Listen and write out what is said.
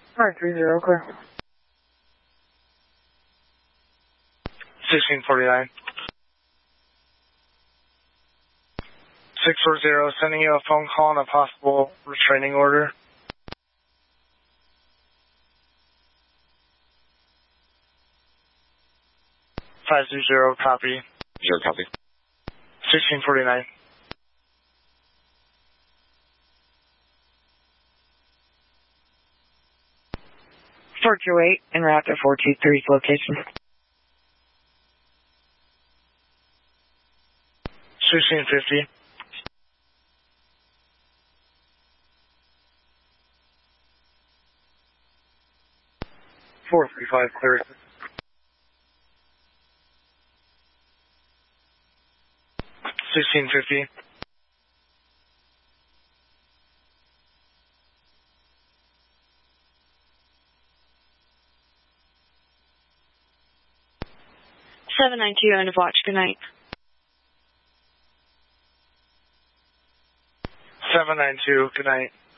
Alright, 30, clear. 1649. 640, sending you a phone call on a possible restraining order. 520, copy. 0, copy. 1649. .428 en route to 423's location. 1650. 435, clear. 1650. 792, end of watch, good night. 792, good night.